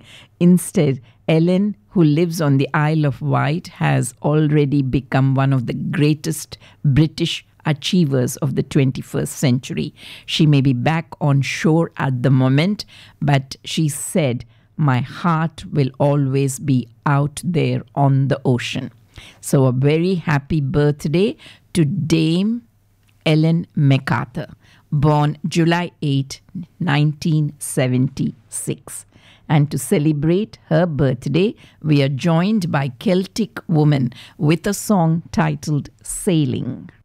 Instead, Ellen, who lives on the Isle of Wight, has already become one of the greatest British achievers of the 21st century. She may be back on shore at the moment, but she said, "My heart will always be out there on the ocean." So a very happy birthday to Dame Ellen MacArthur, born July 8, 1976. And to celebrate her birthday, we are joined by Celtic Woman with a song titled Sailing.